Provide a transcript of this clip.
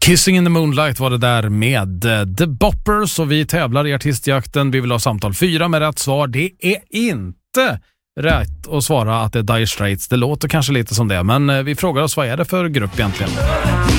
Kissing in the Moonlight var det där med The Boppers, och vi tävlar i artistjakten. Vi vill ha samtal 4 med rätt svar. Det är inte rätt att svara att det är Dire Straits. Det låter kanske lite som det, men vi frågar oss, vad är det för grupp egentligen?